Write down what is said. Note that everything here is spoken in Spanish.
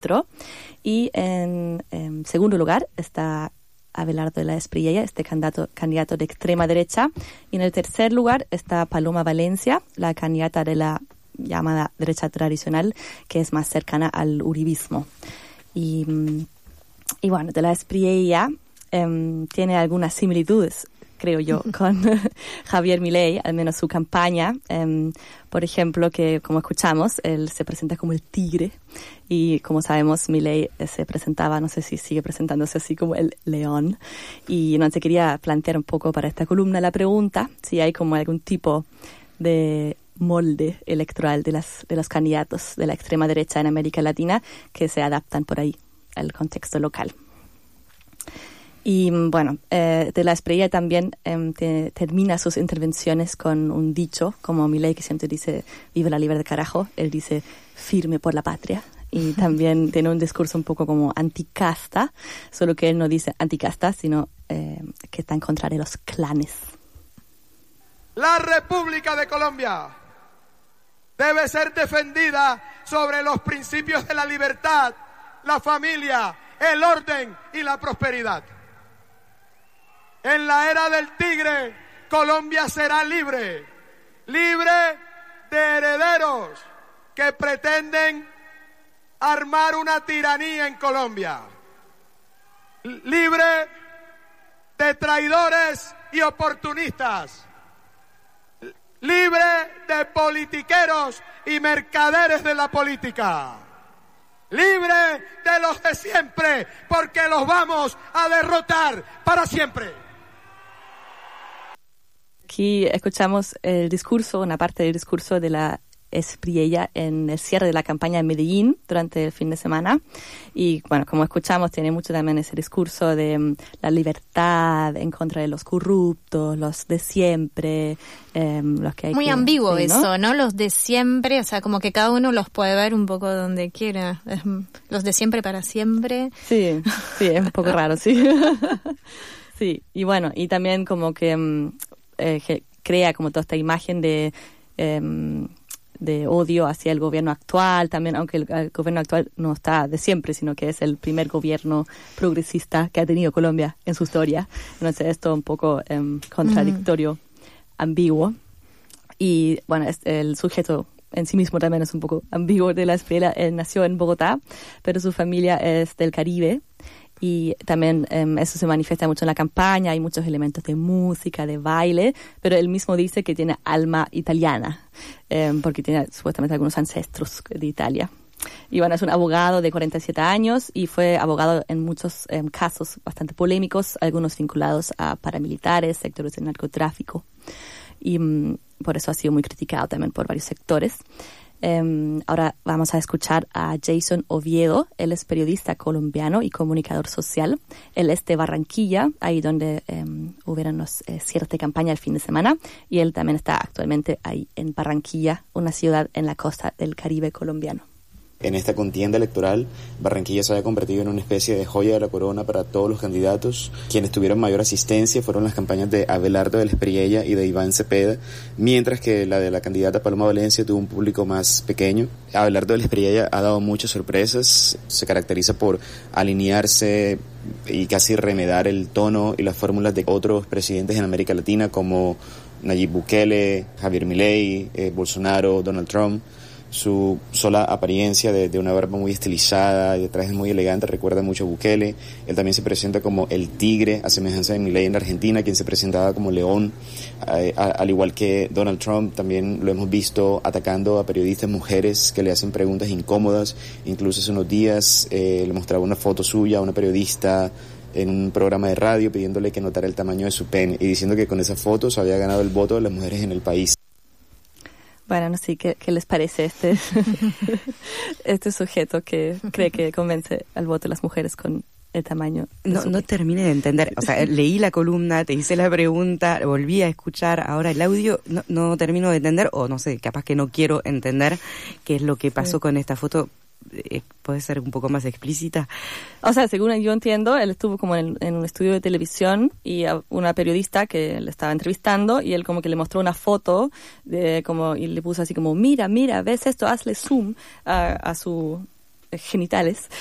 Y en segundo lugar está Abelardo de la Espriella, este candidato de extrema derecha. Y en el tercer lugar está Paloma Valencia, la candidata de la llamada derecha tradicional, que es más cercana al uribismo. Y bueno, de la Espriella tiene algunas similitudes, creo yo, con Javier Milei, al menos su campaña. Por ejemplo, que como escuchamos, él se presenta como el tigre y como sabemos, Milei se presentaba, no sé si sigue presentándose así, como el león. Y no se quería plantear un poco para esta columna la pregunta si hay como algún tipo de molde electoral de los candidatos de la extrema derecha en América Latina que se adaptan por ahí al contexto local. Y bueno, de la Espriella también termina sus intervenciones con un dicho, como Milei, que siempre dice viva la libertad carajo, él dice firme por la patria. Y también tiene un discurso un poco como anticasta, solo que él no dice anticasta, sino que está en contra de los clanes. La República de Colombia debe ser defendida sobre los principios de la libertad, la familia, el orden y la prosperidad. En la era del tigre, Colombia será libre, libre de herederos que pretenden armar una tiranía en Colombia, libre de traidores y oportunistas, libre de politiqueros y mercaderes de la política, libre de los de siempre, porque los vamos a derrotar para siempre. Aquí escuchamos el discurso, una parte del discurso de la Espriella en el cierre de la campaña en Medellín durante el fin de semana. Y bueno, como escuchamos, tiene mucho también ese discurso de la libertad en contra de los corruptos, los de siempre, los que hay muy que, ambiguo, sí, eso, ¿no? Los de siempre, o sea, como que cada uno los puede ver un poco donde quiera. Los de siempre para siempre. Sí, es un poco raro, sí. Sí, y bueno, y también como que crea como toda esta imagen de odio hacia el gobierno actual, también, aunque el gobierno actual no está de siempre, sino que es el primer gobierno progresista que ha tenido Colombia en su historia. Entonces esto un poco contradictorio, ambiguo. Y bueno, el sujeto en sí mismo también es un poco ambiguo de la Espriella. Él nació en Bogotá, pero su familia es del Caribe. Y también eso se manifiesta mucho en la campaña, hay muchos elementos de música, de baile, pero él mismo dice que tiene alma italiana, porque tiene supuestamente algunos ancestros de Italia. Y bueno, es un abogado de 47 años y fue abogado en muchos casos bastante polémicos, algunos vinculados a paramilitares, sectores de narcotráfico. Y por eso ha sido muy criticado también por varios sectores. Ahora vamos a escuchar a Jason Oviedo. Él es periodista colombiano y comunicador social. Él es de Barranquilla, ahí donde hubieron cierre de campaña el fin de semana, y él también está actualmente ahí en Barranquilla, una ciudad en la costa del Caribe colombiano. En esta contienda electoral, Barranquilla se había convertido en una especie de joya de la corona para todos los candidatos. Quienes tuvieron mayor asistencia fueron las campañas de Abelardo de la Espriella y de Iván Cepeda, mientras que la de la candidata Paloma Valencia tuvo un público más pequeño. Abelardo de la Espriella ha dado muchas sorpresas, se caracteriza por alinearse y casi remedar el tono y las fórmulas de otros presidentes en América Latina como Nayib Bukele, Javier Milei, Bolsonaro, Donald Trump. Su sola apariencia de una barba muy estilizada y de trajes muy elegantes recuerda mucho a Bukele. Él también se presenta como el tigre, a semejanza de Milei en la Argentina, quien se presentaba como león. Al igual que Donald Trump, también lo hemos visto atacando a periodistas mujeres que le hacen preguntas incómodas. Incluso hace unos días le mostraba una foto suya a una periodista en un programa de radio pidiéndole que notara el tamaño de su pene y diciendo que con esa foto se había ganado el voto de las mujeres en el país. Bueno, no sé, ¿qué les parece este sujeto que cree que convence al voto de las mujeres con el tamaño? No terminé de entender. O sea, leí la columna, te hice la pregunta, volví a escuchar ahora el audio, no termino de entender, o no sé, capaz que no quiero entender qué es lo que pasó con esta foto. ¿Puede ser un poco más explícita? O sea, según yo entiendo, él estuvo como en un estudio de televisión y una periodista que le estaba entrevistando y él como que le mostró una foto y le puso así como, mira, ¿ves esto? Hazle zoom a su genitales